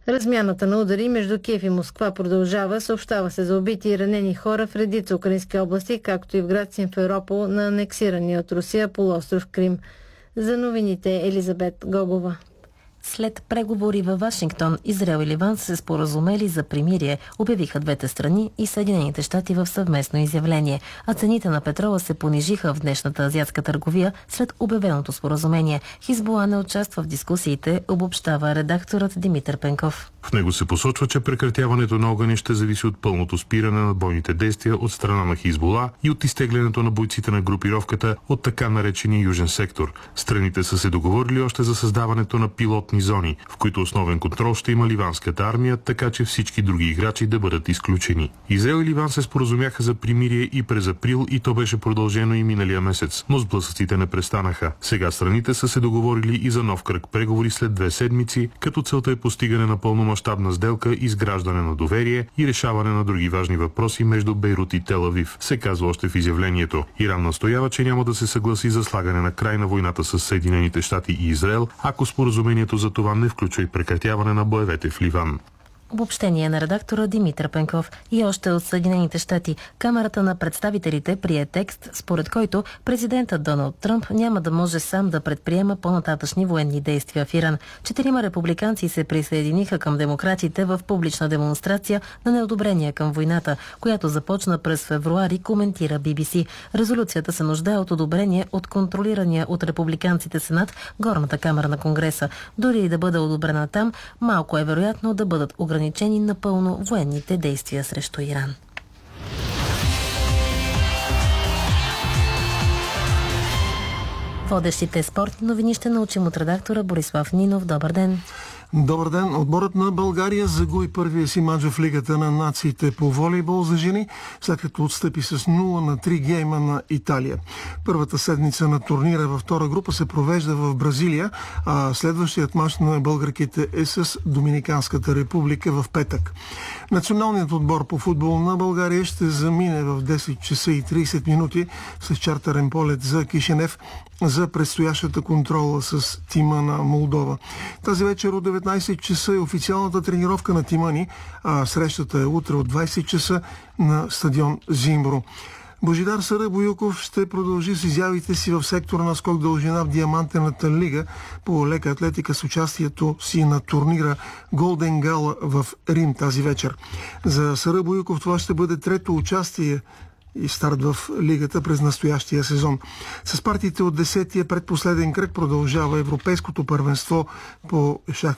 Размяната на удари между Киев и Москва продължава. Съобщава се за убити и ранени хора в редица украински области, както и в град Симферопол на анексирания от Русия полуостров Крим. За новините Елизабет Гогова. След преговори във Вашингтон, Израел и Ливан се споразумели за примирие, обявиха двете страни и Съединените щати в съвместно изявление, а цените на петрола се понижиха в днешната азиатска търговия след обявеното споразумение. Хизбула не участва в дискусиите, обобщава редакторът Димитър Пенков. В него се посочва, че прекратяването на огъня ще зависи от пълното спиране на бойните действия от страна на Хизбула и от изтеглянето на бойците на групировката от така наречения Южен сектор. Страните са се договорили още за създаването на пилотни зони, в които основен контрол ще има ливанската армия, така че всички други играчи да бъдат изключени. Израел и Ливан се споразумяха за примирие и през април, и то беше продължено и миналия месец, но сблъсъците не престанаха. Сега страните са се договорили и за нов кръг преговори след 2 седмици, като целта е постигане на пълномащабна сделка, изграждане на доверие и решаване на други важни въпроси между Бейрут и Тел Авив, се казва още в изявлението. Иран настоява, че няма да се съгласи за слагане на край на войната с Съединените щати и Израел, ако споразумението за това не включва и прекратяване на боевете в Ливан. Обобщение на редактора Димитър Пенков. И още от Съединените щати. Камарата на представителите прие текст, според който президентът Доналд Тръмп няма да може сам да предприема по-нататъчни военни действия в Иран. 4 републиканци се присъединиха към демократите в публична демонстрация на неодобрение към войната, която започна през февруари, коментира BBC. Резолюцията се нуждае от одобрение от контролирания от републиканците Сенат, горната камара на Конгреса. Дори и да бъде одобрена там, малко е вероятно да бъдат ограничени напълно военните действия срещу Иран. Водещите спортни новини ще научим от редактора Борислав Нинов. Добър ден! Добър ден! Отборът на България загуби първия си мач в Лигата на нациите по волейбол за жени, след като отстъпи с 0-3 гейма на Италия. Първата седмица на турнира във втора група се провежда в Бразилия, а следващият мач на българките е с Доминиканската република в петък. Националният отбор по футбол на България ще замине в 10 часа и 30 минути с чартерен полет за Кишинев за предстоящата контрола с тима на Молдова. Тази вечер от 19 часа е официалната тренировка на тима ни, а срещата е утре от 20 часа на стадион Зимбро. Божидар Сарабоюков ще продължи с изявите си в сектора на скок дължина в Диамантената лига по лека атлетика с участието си на турнира Голден Гала в Рим тази вечер. За Сарабоюков това ще бъде трето участие и старт в лигата през настоящия сезон. С партиите от 10-тия предпоследен кръг продължава Европейското първенство по шах